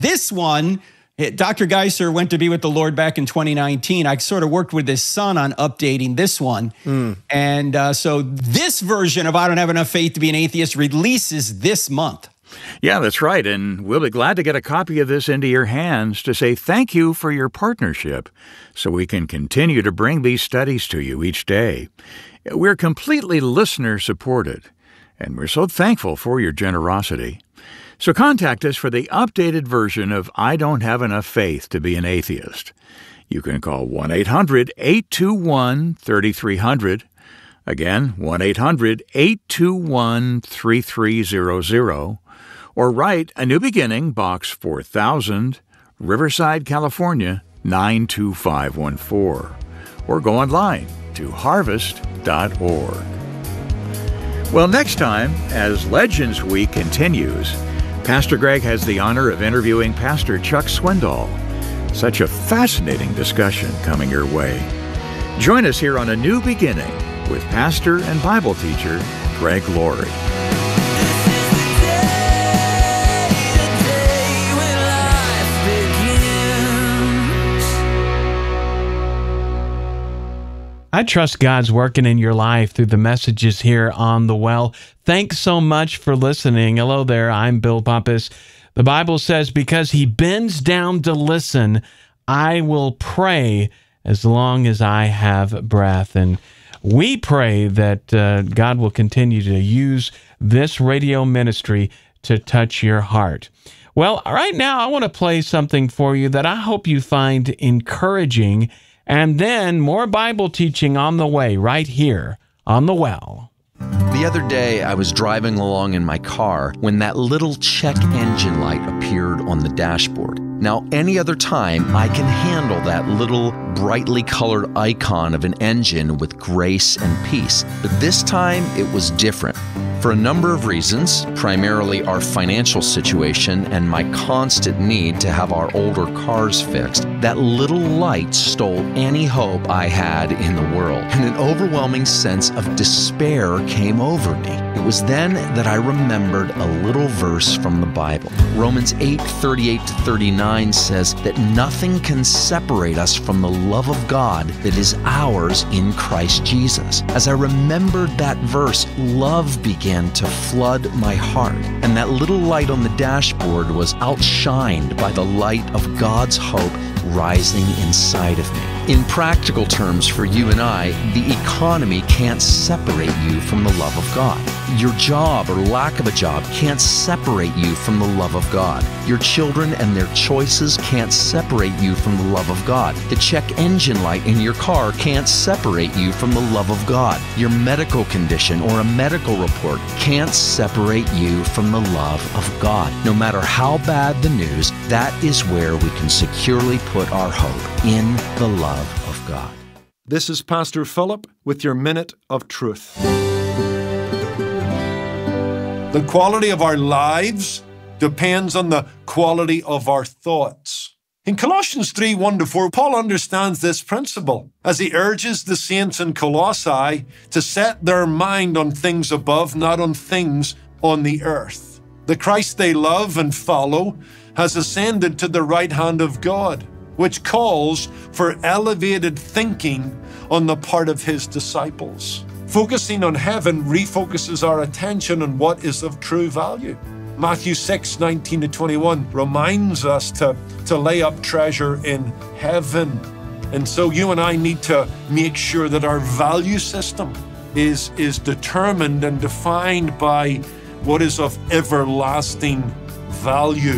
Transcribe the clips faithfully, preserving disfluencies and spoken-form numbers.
This one, Doctor Geisler went to be with the Lord back in twenty nineteen. I sort of worked with his son on updating this one. Mm. And uh, so this version of I Don't Have Enough Faith to Be an Atheist releases this month. Yeah, that's right. And we'll be glad to get a copy of this into your hands to say thank you for your partnership so we can continue to bring these studies to you each day. We're completely listener-supported, and we're so thankful for your generosity. So contact us for the updated version of I Don't Have Enough Faith to Be an Atheist. You can call one eight hundred, eight two one, three three zero zero. Again, one eight hundred, eight two one, three three zero zero. Or write A New Beginning, Box four thousand, Riverside, California, nine two five one four. Or go online to harvest dot org. Well, next time, as Legends Week continues, Pastor Greg has the honor of interviewing Pastor Chuck Swindoll. Such a fascinating discussion coming your way. Join us here on A New Beginning with pastor and Bible teacher Greg Laurie. I trust God's working in your life through the messages here on The Well. Thanks so much for listening. Hello there, I'm Bill Bumpus. The Bible says, because he bends down to listen, I will pray as long as I have breath. And we pray that uh, God will continue to use this radio ministry to touch your heart. Well, right now I want to play something for you that I hope you find encouraging. And then more Bible teaching on the way right here on The Well. The other day, I was driving along in my car when that little check engine light appeared on the dashboard. Now, any other time, I can handle that little brightly colored icon of an engine with grace and peace. But this time, it was different. For a number of reasons, primarily our financial situation and my constant need to have our older cars fixed, that little light stole any hope I had in the world, and an overwhelming sense of despair came over me. It was then that I remembered a little verse from the Bible. Romans eight, thirty-eight to thirty-nine says that nothing can separate us from the love of God that is ours in Christ Jesus. As I remembered that verse, love began to flood my heart, and that little light on the dashboard was outshined by the light of God's hope rising inside of me. In practical terms, for you and I, the economy can't separate you from the love of God. Your job or lack of a job can't separate you from the love of God. Your children and their choices can't separate you from the love of God. The check engine light in your car can't separate you from the love of God. Your medical condition or a medical report can't separate you from the love of God. No matter how bad the news, that is where we can securely put our hope, in the love of God. This is Pastor Philip with your Minute of Truth. The quality of our lives depends on the quality of our thoughts. In Colossians three, one to four, Paul understands this principle as he urges the saints in Colossae to set their mind on things above, not on things on the earth. The Christ they love and follow has ascended to the right hand of God, which calls for elevated thinking on the part of his disciples. Focusing on heaven refocuses our attention on what is of true value. Matthew six, nineteen to twenty-one reminds us to, to lay up treasure in heaven. And so you and I need to make sure that our value system is, is determined and defined by what is of everlasting value.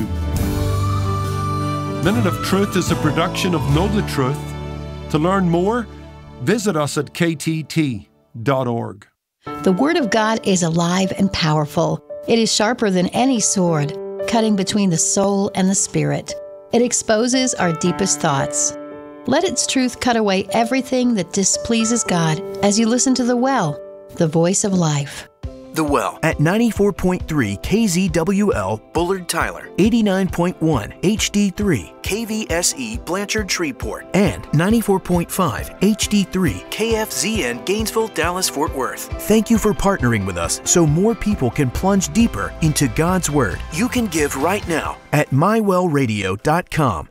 Minute of Truth is a production of Know the Truth. To learn more, visit us at k t t dot org. The Word of God is alive and powerful. It is sharper than any sword, cutting between the soul and the spirit. It exposes our deepest thoughts. Let its truth cut away everything that displeases God as you listen to The Well, the voice of life. The Well at ninety-four point three K Z W L Bullard Tyler, eighty-nine point one H D three K V S E Blanchard Shreveport, and ninety-four point five H D three K F Z N Gainesville, Dallas, Fort Worth. Thank you for partnering with us so more people can plunge deeper into God's Word. You can give right now at my well radio dot com.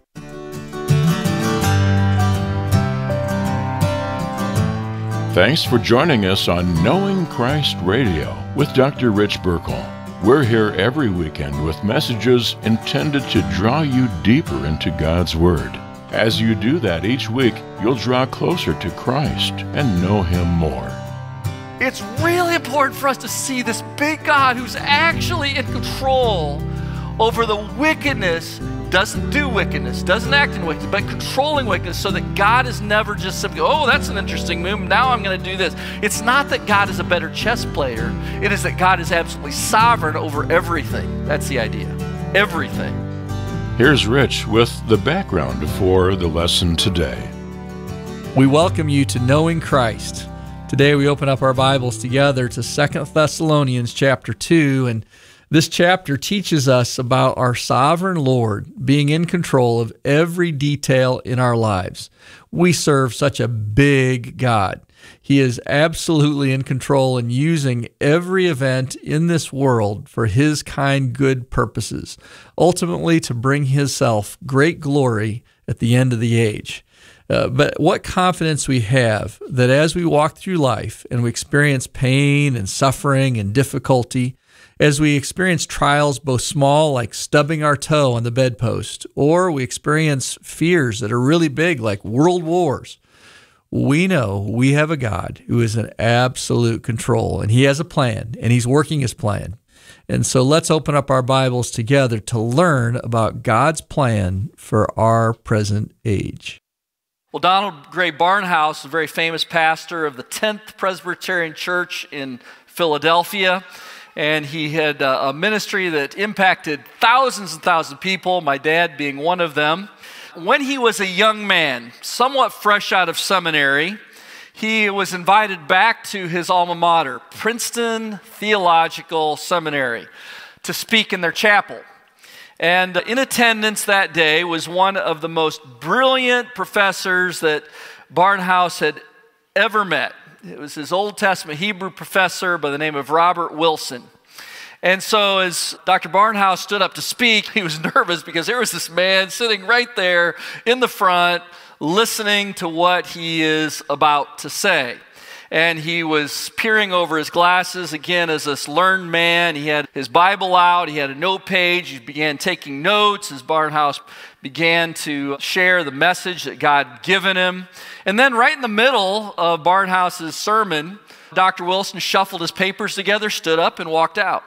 Thanks for joining us on Knowing Christ Radio with Doctor Rich Burkle. We're here every weekend with messages intended to draw you deeper into God's Word. As you do that each week, you'll draw closer to Christ and know Him more. It's really important for us to see this big God who's actually in control over the wickedness, doesn't do wickedness, doesn't act in wickedness, but controlling wickedness, so that God is never just simply, oh, that's an interesting move, now I'm going to do this. It's not that God is a better chess player. It is that God is absolutely sovereign over everything. That's the idea. Everything. Here's Rich with the background for the lesson today. We welcome you to Knowing Christ. Today we open up our Bibles together to Second Thessalonians chapter two, and this chapter teaches us about our sovereign Lord being in control of every detail in our lives. We serve such a big God. He is absolutely in control and using every event in this world for His kind, good purposes, ultimately to bring Himself great glory at the end of the age. Uh, but what confidence we have that as we walk through life and we experience pain and suffering and difficulty, as we experience trials both small, like stubbing our toe on the bedpost, or we experience fears that are really big, like world wars, we know we have a God who is in absolute control, and He has a plan, and He's working His plan. And so let's open up our Bibles together to learn about God's plan for our present age. Well, Donald Gray Barnhouse, a very famous pastor of the tenth Presbyterian Church in Philadelphia, and he had a ministry that impacted thousands and thousands of people, my dad being one of them. When he was a young man, somewhat fresh out of seminary, he was invited back to his alma mater, Princeton Theological Seminary, to speak in their chapel. And in attendance that day was one of the most brilliant professors that Barnhouse had ever met. It was his Old Testament Hebrew professor by the name of Robert Wilson. And so as Doctor Barnhouse stood up to speak, he was nervous because there was this man sitting right there in the front listening to what he is about to say. And he was peering over his glasses, again, as this learned man. He had his Bible out. He had a note page. He began taking notes as Barnhouse began to share the message that God had given him. And then right in the middle of Barnhouse's sermon, Doctor Wilson shuffled his papers together, stood up, and walked out.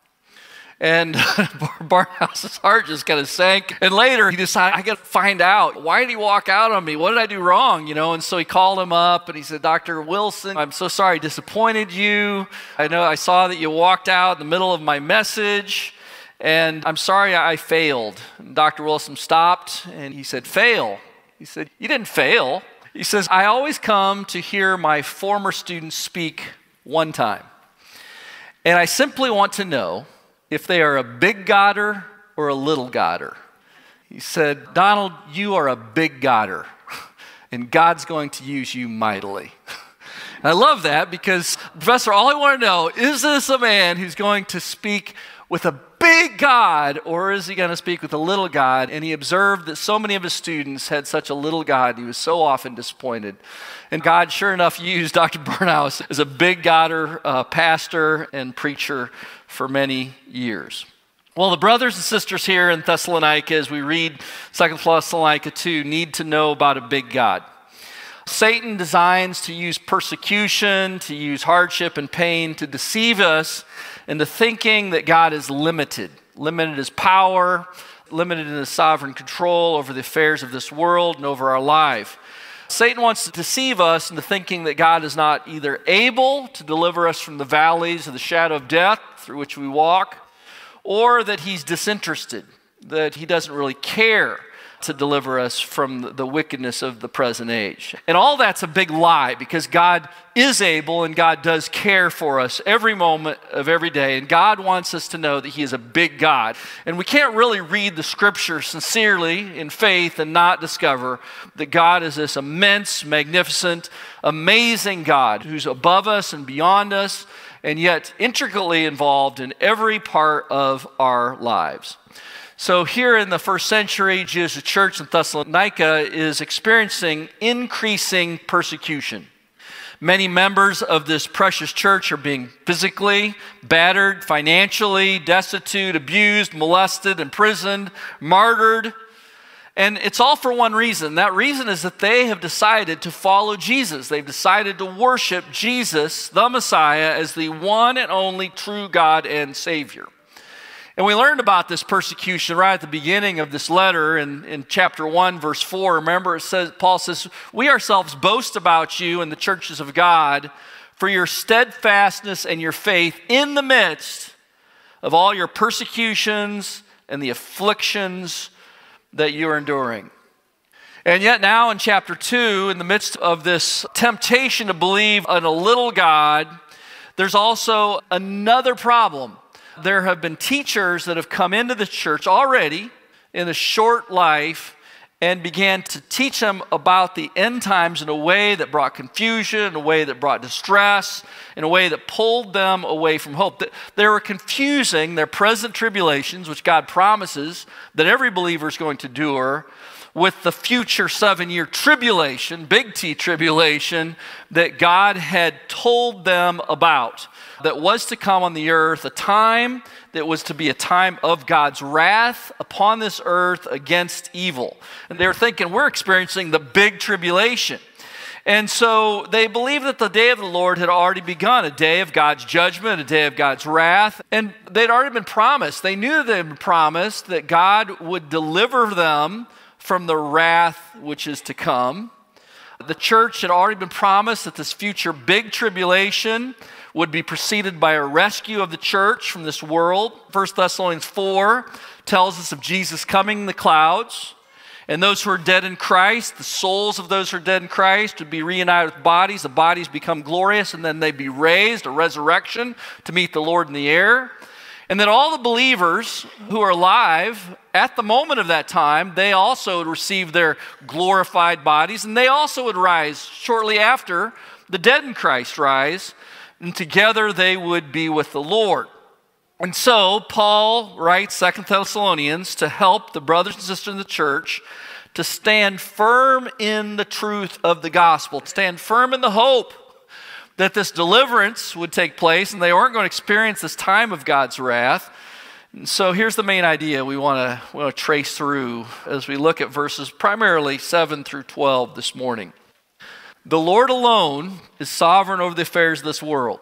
And Barnhouse's heart just kind of sank. And later he decided, I got to find out, why did he walk out on me? What did I do wrong? You know, and so he called him up and he said, Doctor Wilson, I'm so sorry I disappointed you. I know I saw that you walked out in the middle of my message, and I'm sorry I failed. And Doctor Wilson stopped and he said, fail? He said, you didn't fail. He says, I always come to hear my former students speak one time. And I simply want to know if they are a big Godder or a little Godder. He said, Donald, you are a big Godder, and God's going to use you mightily. And I love that because, Professor, all I want to know, is this a man who's going to speak with a big God, or is he going to speak with a little God? And he observed that so many of his students had such a little God, he was so often disappointed. And God, sure enough, used Doctor Barnhouse as a big Godder uh, pastor and preacher for many years. Well, the brothers and sisters here in Thessalonica, as we read Second Thessalonica two, need to know about a big God. Satan designs to use persecution, to use hardship and pain to deceive us into thinking that God is limited, limited in His power, limited in His sovereign control over the affairs of this world and over our life. Satan wants to deceive us into thinking that God is not either able to deliver us from the valleys of the shadow of death through which we walk, or that He's disinterested, that He doesn't really care to deliver us from the wickedness of the present age. And all that's a big lie, because God is able and God does care for us every moment of every day. And God wants us to know that He is a big God. And we can't really read the Scripture sincerely in faith and not discover that God is this immense, magnificent, amazing God who's above us and beyond us, and yet intricately involved in every part of our lives. So here in the first century, Jesus' church in Thessalonica is experiencing increasing persecution. Many members of this precious church are being physically battered, financially destitute, abused, molested, imprisoned, martyred. And it's all for one reason. That reason is that they have decided to follow Jesus. They've decided to worship Jesus, the Messiah, as the one and only true God and Savior. And we learned about this persecution right at the beginning of this letter in, in chapter one, verse four. Remember, it says, Paul says, "We ourselves boast about you in the churches of God for your steadfastness and your faith in the midst of all your persecutions and the afflictions that you are enduring." And yet now in chapter two, in the midst of this temptation to believe in a little God, there's also another problem. There have been teachers that have come into the church already in a short life and began to teach them about the end times in a way that brought confusion, in a way that brought distress, in a way that pulled them away from hope. They were confusing their present tribulations, which God promises that every believer is going to endure, with the future seven-year tribulation, big T tribulation, that God had told them about, that was to come on the earth, a time that was to be a time of God's wrath upon this earth against evil. And they were thinking, we're experiencing the big tribulation. And so they believed that the day of the Lord had already begun, a day of God's judgment, a day of God's wrath. And they'd already been promised, they knew they'd been promised that God would deliver them from the wrath which is to come. The church had already been promised that this future big tribulation would be preceded by a rescue of the church from this world. First Thessalonians four tells us of Jesus coming in the clouds, and those who are dead in Christ, the souls of those who are dead in Christ, would be reunited with bodies. The bodies become glorious, and then they'd be raised, a resurrection, to meet the Lord in the air. And then all the believers who are alive at the moment of that time, they also would receive their glorified bodies, and they also would rise shortly after the dead in Christ rise, and together they would be with the Lord. And so Paul writes Second Thessalonians to help the brothers and sisters in the church to stand firm in the truth of the gospel, to stand firm in the hope that this deliverance would take place and they weren't going to experience this time of God's wrath. And so here's the main idea we want to we want to trace through as we look at verses primarily seven through twelve this morning. The Lord alone is sovereign over the affairs of this world.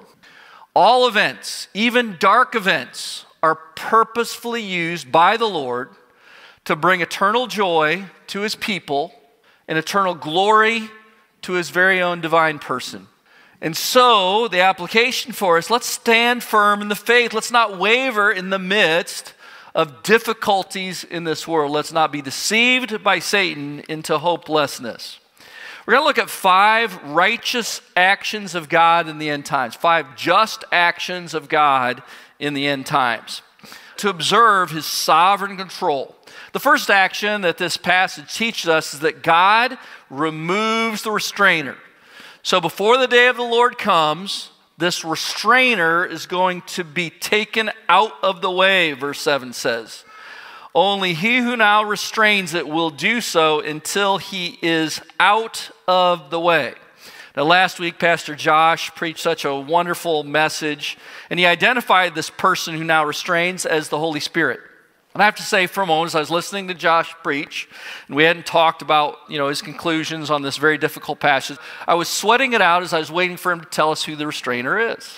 All events, even dark events, are purposefully used by the Lord to bring eternal joy to His people and eternal glory to His very own divine person. And so the application for us, let's stand firm in the faith. Let's not waver in the midst of difficulties in this world. Let's not be deceived by Satan into hopelessness. We're going to look at five righteous actions of God in the end times, five just actions of God in the end times to observe His sovereign control. The first action that this passage teaches us is that God removes the restrainer. So before the day of the Lord comes, this restrainer is going to be taken out of the way, verse seven says. Only he who now restrains it will do so until he is out of the way. Now, last week, Pastor Josh preached such a wonderful message, and he identified this person who now restrains as the Holy Spirit. And I have to say, for a moment, as I was listening to Josh preach, and we hadn't talked about, you know, his conclusions on this very difficult passage, I was sweating it out as I was waiting for him to tell us who the restrainer is.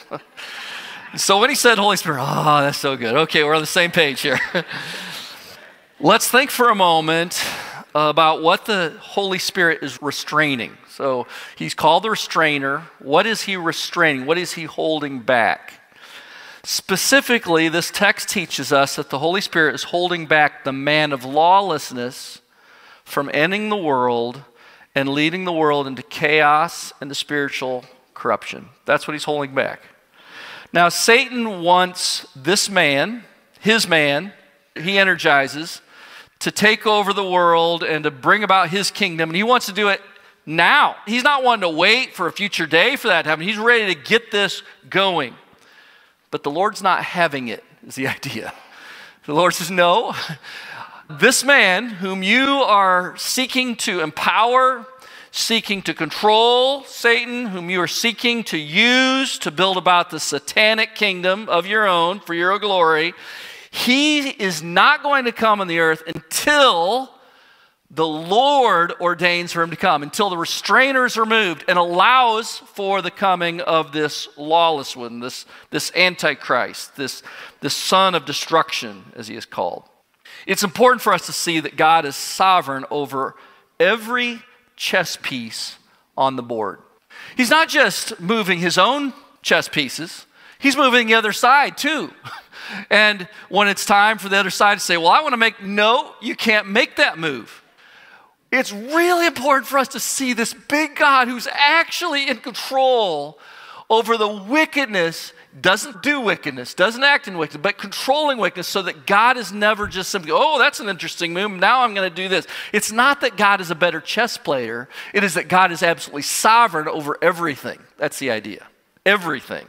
So when he said Holy Spirit, oh, that's so good. Okay, we're on the same page here. Let's think for a moment about what the Holy Spirit is restraining. So He's called the restrainer. What is He restraining? What is He holding back? Specifically, this text teaches us that the Holy Spirit is holding back the man of lawlessness from ending the world and leading the world into chaos and the spiritual corruption. That's what he's holding back. Now, Satan wants this man, his man, he energizes, to take over the world and to bring about his kingdom, and he wants to do it now. He's not wanting to wait for a future day for that to happen. He's ready to get this going. But the Lord's not having it, is the idea. The Lord says, no, this man whom you are seeking to empower, seeking to control, Satan, whom you are seeking to use to build about the satanic kingdom of your own for your glory, he is not going to come on the earth until the Lord ordains for him to come, until the restrainers are removed and allows for the coming of this lawless one, this, this Antichrist, this, this son of destruction, as he is called. It's important for us to see that God is sovereign over every chess piece on the board. He's not just moving his own chess pieces, he's moving the other side too. And when it's time for the other side to say, well, I want to make, no, you can't make that move. It's really important for us to see this big God who's actually in control over the wickedness, doesn't do wickedness, doesn't act in wickedness, but controlling wickedness, so that God is never just simply, oh, that's an interesting move, now I'm going to do this. It's not that God is a better chess player. It is that God is absolutely sovereign over everything. That's the idea. Everything.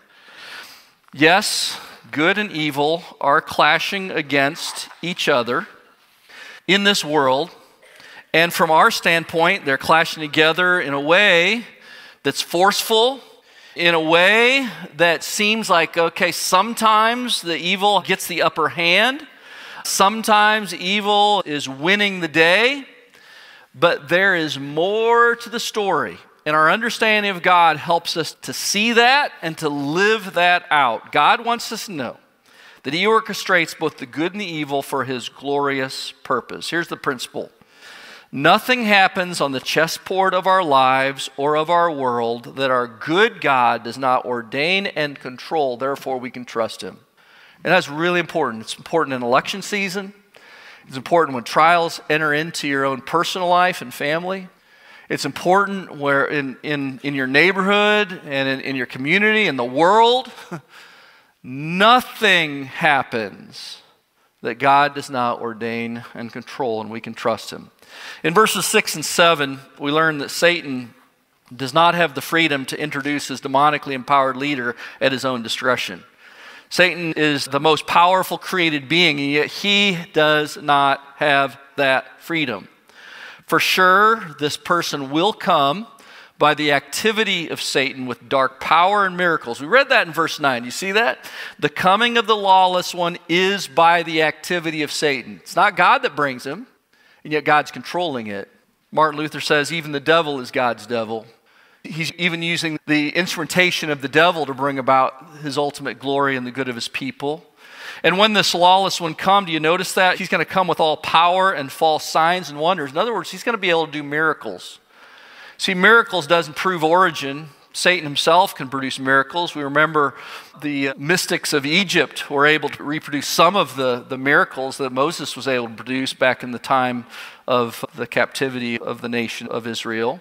Yes, good and evil are clashing against each other in this world. And from our standpoint, they're clashing together in a way that's forceful, in a way that seems like, okay, sometimes the evil gets the upper hand. Sometimes evil is winning the day. But there is more to the story. And our understanding of God helps us to see that and to live that out. God wants us to know that he orchestrates both the good and the evil for his glorious purpose. Here's the principle. Nothing happens on the chessboard of our lives or of our world that our good God does not ordain and control. Therefore, we can trust him. And that's really important. It's important in election season. It's important when trials enter into your own personal life and family. It's important where in, in, in your neighborhood and in, in your community, in the world. Nothing happens that God does not ordain and control, and we can trust him. In verses six and seven, we learn that Satan does not have the freedom to introduce his demonically empowered leader at his own discretion. Satan is the most powerful created being, and yet he does not have that freedom. For sure, this person will come by the activity of Satan with dark power and miracles. We read that in verse nine. You see that? The coming of the lawless one is by the activity of Satan. It's not God that brings him, and yet God's controlling it. Martin Luther says even the devil is God's devil. He's even using the instrumentation of the devil to bring about his ultimate glory and the good of his people. And when this lawless one comes, do you notice that? He's going to come with all power and false signs and wonders. In other words, he's going to be able to do miracles. See, miracles doesn't prove origin. Satan himself can produce miracles. We remember the mystics of Egypt were able to reproduce some of the, the miracles that Moses was able to produce back in the time of the captivity of the nation of Israel.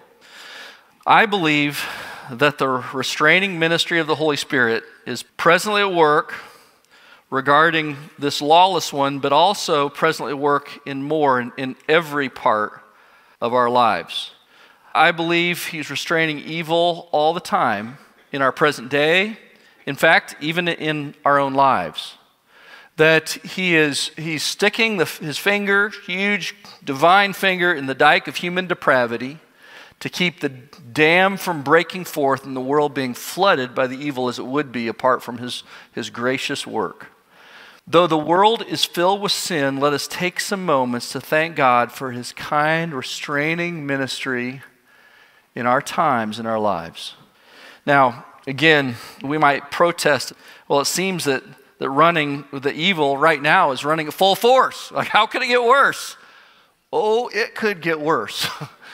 I believe that the restraining ministry of the Holy Spirit is presently at work regarding this lawless one, but also presently at work in more, in, in every part of our lives. I believe he's restraining evil all the time in our present day. In fact, even in our own lives. That he is he's sticking the, his finger, huge divine finger, in the dike of human depravity to keep the dam from breaking forth and the world being flooded by the evil as it would be apart from his, his gracious work. Though the world is filled with sin, let us take some moments to thank God for his kind, restraining ministry in our times, in our lives. Now, again, we might protest, well, it seems that, that running, the evil right now is running at full force. Like, how could it get worse? Oh, it could get worse.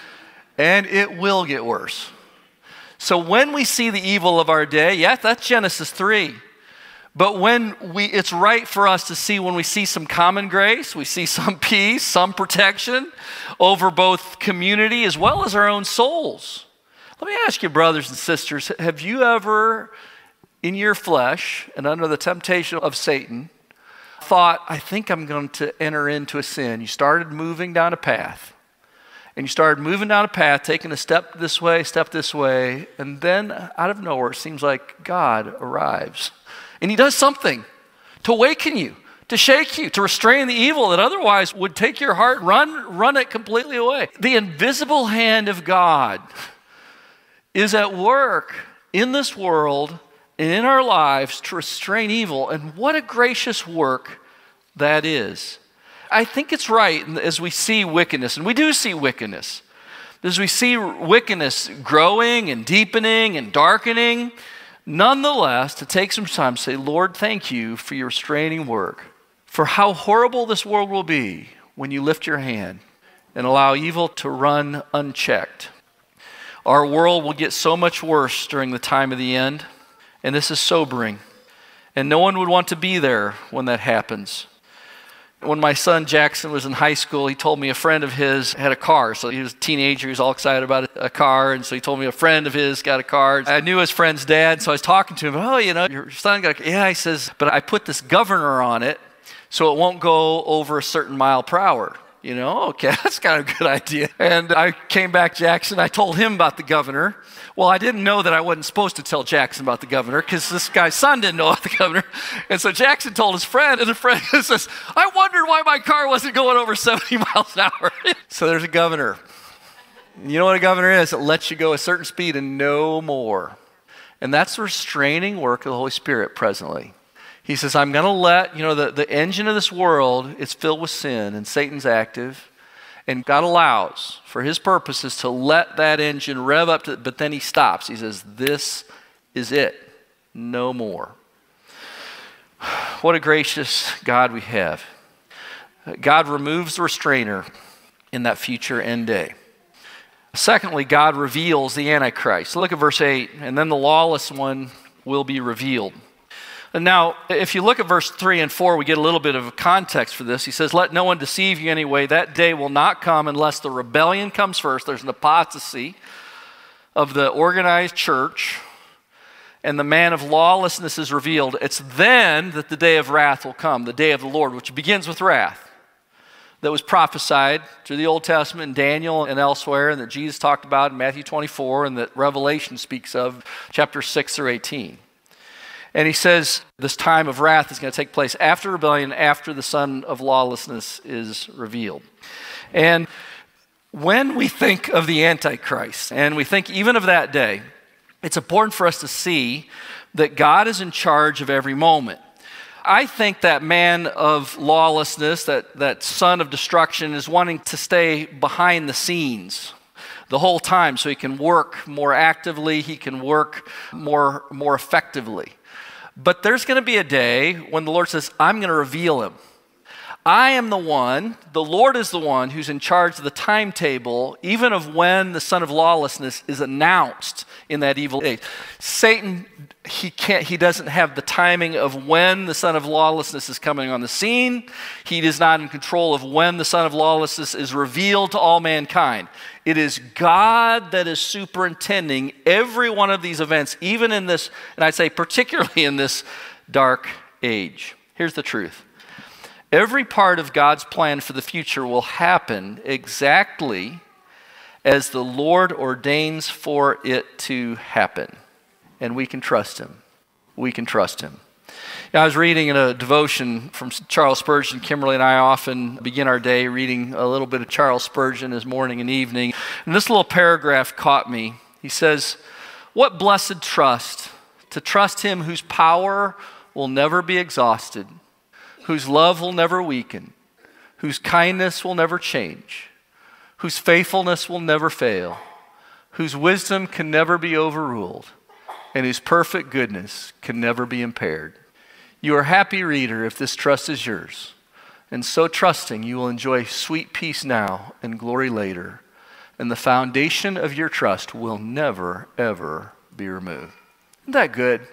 And it will get worse. So when we see the evil of our day, yeah, that's Genesis three. But when we, it's right for us to see when we see some common grace, we see some peace, some protection over both community as well as our own souls. Let me ask you, brothers and sisters, have you ever, in your flesh and under the temptation of Satan, thought, I think I'm going to enter into a sin? You started moving down a path. And you started moving down a path, taking a step this way, step this way, and then out of nowhere, it seems like God arrives. And he does something to awaken you, to shake you, to restrain the evil that otherwise would take your heart, run, run it completely away. The invisible hand of God is at work in this world and in our lives to restrain evil. And what a gracious work that is. I think it's right as we see wickedness, and we do see wickedness, as we see wickedness growing and deepening and darkening, nonetheless, to take some time to say, Lord, thank you for your restraining work, for how horrible this world will be when you lift your hand and allow evil to run unchecked. Our world will get so much worse during the time of the end, and this is sobering. And no one would want to be there when that happens. When my son Jackson was in high school, he told me a friend of his had a car. So he was a teenager, he was all excited about a car, and so he told me a friend of his got a car. I knew his friend's dad, so I was talking to him, oh, you know, your son got a car. Yeah, he says, but I put this governor on it so it won't go over a certain mile per hour. You know, okay, that's kind of a good idea. And I came back, Jackson, I told him about the governor. Well, I didn't know that I wasn't supposed to tell Jackson about the governor because this guy's son didn't know about the governor. And so Jackson told his friend, and the friend says, I wondered why my car wasn't going over seventy miles an hour. So there's a governor. You know what a governor is? It lets you go a certain speed and no more. And that's the restraining work of the Holy Spirit presently. He says, I'm going to let, you know, the, the engine of this world is filled with sin and Satan's active. And God allows for his purposes to let that engine rev up, to, but then he stops. He says, this is it, no more. What a gracious God we have. God removes the restrainer in that future end day. Secondly, God reveals the Antichrist. Look at verse eight, and then the lawless one will be revealed. And now, if you look at verse three and four, we get a little bit of context for this. He says, let no one deceive you anyway. That day will not come unless the rebellion comes first. There's an apostasy of the organized church, and the man of lawlessness is revealed. It's then that the day of wrath will come, the day of the Lord, which begins with wrath, that was prophesied through the Old Testament in Daniel and elsewhere, and that Jesus talked about in Matthew twenty-four, and that Revelation speaks of, chapter six through eighteen. And he says this time of wrath is going to take place after rebellion, after the son of lawlessness is revealed. And when we think of the Antichrist, and we think even of that day, it's important for us to see that God is in charge of every moment. I think that man of lawlessness, that, that son of destruction, is wanting to stay behind the scenes the whole time so he can work more actively, he can work more, more effectively. But there's going to be a day when the Lord says, I'm going to reveal him. I am the one, the Lord is the one who's in charge of the timetable, even of when the son of lawlessness is announced in that evil age. Satan, he can't, he doesn't have the timing of when the son of lawlessness is coming on the scene. He is not in control of when the son of lawlessness is revealed to all mankind. It is God that is superintending every one of these events, even in this, and I'd say particularly in this dark age. Here's the truth. Every part of God's plan for the future will happen exactly as the Lord ordains for it to happen. And we can trust him. We can trust him. Now, I was reading in a devotion from Charles Spurgeon. Kimberly and I often begin our day reading a little bit of Charles Spurgeon as morning and evening. And this little paragraph caught me. He says, what blessed trust, to trust him whose power will never be exhausted, whose love will never weaken, whose kindness will never change, whose faithfulness will never fail, whose wisdom can never be overruled, and whose perfect goodness can never be impaired. You are happy, reader, if this trust is yours, and so trusting you will enjoy sweet peace now and glory later, and the foundation of your trust will never, ever be removed. Isn't that good?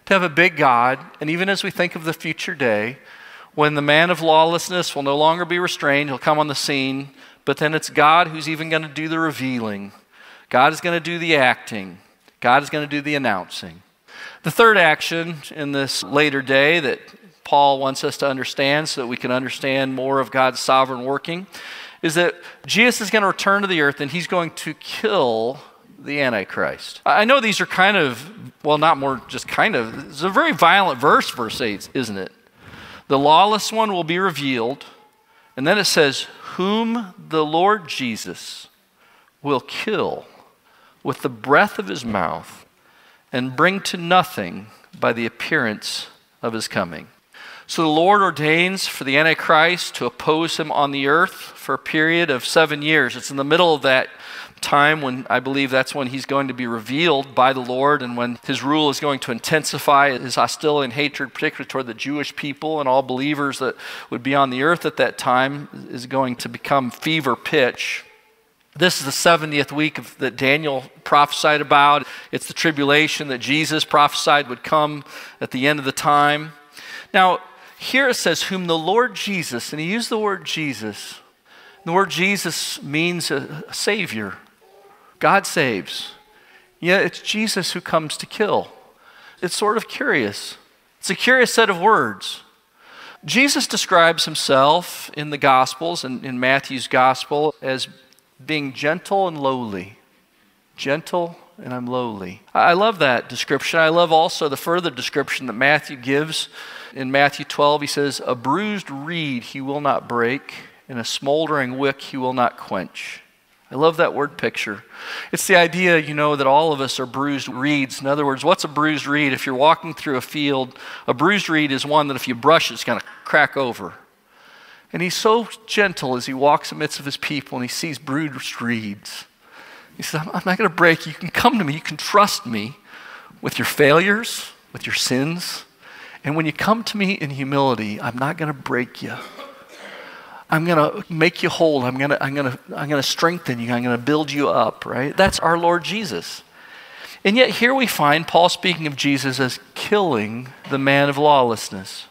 to have a big God, and even as we think of the future day, when the man of lawlessness will no longer be restrained, he'll come on the scene, but then it's God who's even going to do the revealing. God is going to do the acting. God is going to do the announcing. The third action in this later day that Paul wants us to understand so that we can understand more of God's sovereign working is that Jesus is going to return to the earth and he's going to kill the Antichrist. I know these are kind of, well, not more, just kind of, it's a very violent verse, verse eight, isn't it? The lawless one will be revealed, and then it says, whom the Lord Jesus will kill with the breath of his mouth and bring to nothing by the appearance of his coming. So the Lord ordains for the Antichrist to oppose him on the earth for a period of seven years. It's in the middle of that time when I believe that's when he's going to be revealed by the Lord and when his rule is going to intensify, his hostility and hatred, particularly toward the Jewish people and all believers that would be on the earth at that time, is going to become fever pitch. This is the seventieth week of, that Daniel prophesied about. It's the tribulation that Jesus prophesied would come at the end of the time. Now, here it says, whom the Lord Jesus, and he used the word Jesus. The word Jesus means a, a savior. God saves. Yeah, it's Jesus who comes to kill. It's sort of curious. It's a curious set of words. Jesus describes himself in the Gospels and in Matthew's Gospel as being gentle and lowly. Gentle and I'm lowly. I love that description. I love also the further description that Matthew gives. In Matthew twelve, he says, a bruised reed he will not break, and a smoldering wick he will not quench. I love that word picture. It's the idea, you know, that all of us are bruised reeds. In other words, what's a bruised reed? If you're walking through a field, a bruised reed is one that if you brush it, it's going to crack over. And he's so gentle as he walks amidst of his people and he sees bruised reeds. He says, I'm not going to break you. You can come to me. You can trust me with your failures, with your sins. And when you come to me in humility, I'm not going to break you. I'm going to make you whole. I'm going to I'm going to I'm going to strengthen you. I'm going to build you up, right? That's our Lord Jesus. And yet here we find Paul speaking of Jesus as killing the man of lawlessness.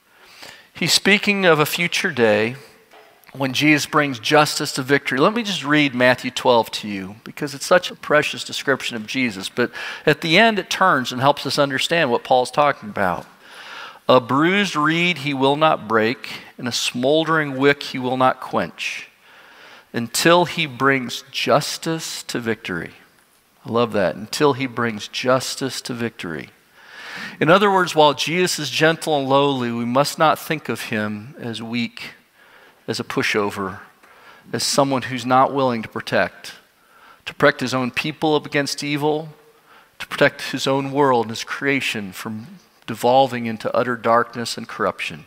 He's speaking of a future day when Jesus brings justice to victory. Let me just read Matthew twelve to you because it's such a precious description of Jesus. But at the end it turns and helps us understand what Paul's talking about. A bruised reed he will not break, and a smoldering wick he will not quench, until he brings justice to victory. I love that. Until he brings justice to victory. In other words, while Jesus is gentle and lowly, we must not think of him as weak, as a pushover, as someone who's not willing to protect, to protect his own people up against evil, to protect his own world and his creation from devolving into utter darkness and corruption.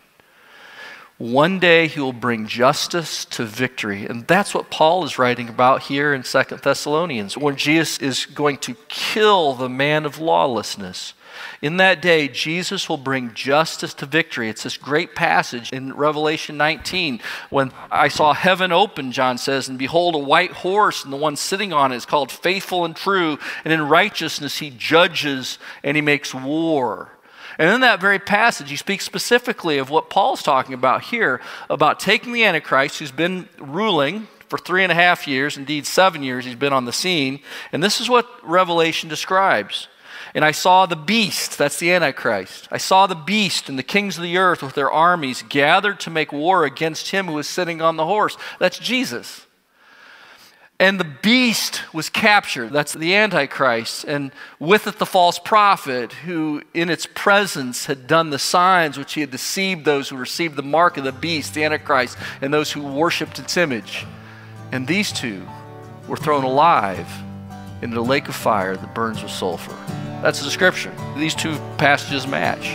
One day he will bring justice to victory. And that's what Paul is writing about here in Second Thessalonians, when Jesus is going to kill the man of lawlessness. In that day, Jesus will bring justice to victory. It's this great passage in Revelation nineteen when I saw heaven open, John says, and behold a white horse, and the one sitting on it is called Faithful and True, and in righteousness he judges and he makes war. And in that very passage, he speaks specifically of what Paul's talking about here, about taking the Antichrist, who's been ruling for three and a half years, indeed seven years he's been on the scene. And this is what Revelation describes. And I saw the beast, that's the Antichrist. I saw the beast and the kings of the earth with their armies gathered to make war against him who was sitting on the horse. That's Jesus. And the beast was captured. That's the Antichrist. And with it the false prophet who in its presence had done the signs which he had deceived those who received the mark of the beast, the Antichrist, and those who worshipped its image. And these two were thrown alive into the lake of fire that burns with sulfur. That's the description. These two passages match.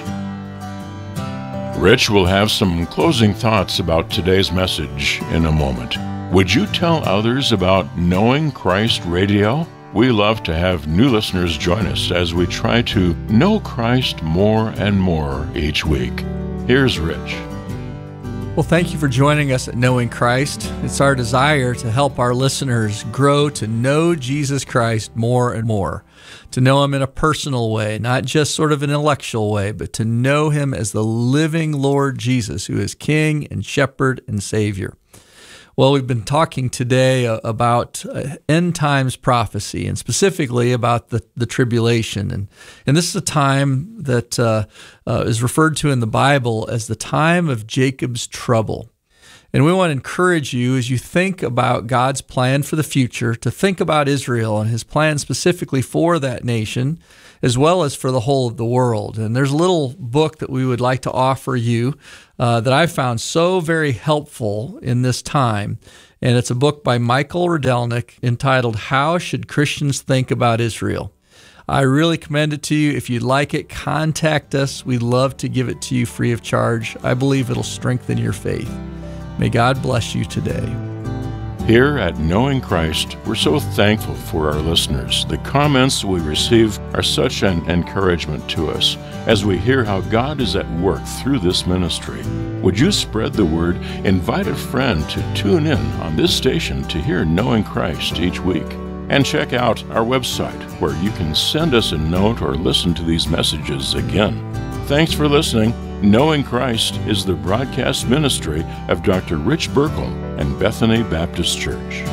Rich will have some closing thoughts about today's message in a moment. Would you tell others about Knowing Christ Radio? We love to have new listeners join us as we try to know Christ more and more each week. Here's Rich. Well, thank you for joining us at Knowing Christ. It's our desire to help our listeners grow to know Jesus Christ more and more, to know Him in a personal way, not just sort of an intellectual way, but to know Him as the living Lord Jesus, who is King and Shepherd and Savior. Well, we've been talking today about end times prophecy, and specifically about the, the tribulation. And, and this is a time that uh, uh, is referred to in the Bible as the time of Jacob's trouble. And we want to encourage you, as you think about God's plan for the future, to think about Israel and His plan specifically for that nation, as well as for the whole of the world. And there's a little book that we would like to offer you uh, that I found so very helpful in this time. And it's a book by Michael Rydelnik entitled, How Should Christians Think About Israel? I really commend it to you. If you'd like it, contact us. We'd love to give it to you free of charge. I believe it'll strengthen your faith. May God bless you today. Here at Knowing Christ, we're so thankful for our listeners. The comments we receive are such an encouragement to us as we hear how God is at work through this ministry. Would you spread the word? Invite a friend to tune in on this station to hear Knowing Christ each week. And check out our website where you can send us a note or listen to these messages again. Thanks for listening. Knowing Christ is the broadcast ministry of Doctor Rich Burkle and Bethany Baptist Church.